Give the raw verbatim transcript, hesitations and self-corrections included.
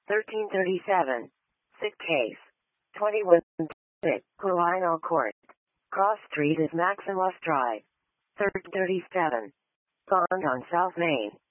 thirteen thirty-seven. Sick case. twenty-one. Sick. Colonial Court. Cross Street is Maximus Drive. thirteen thirty-seven. Bond on South Main.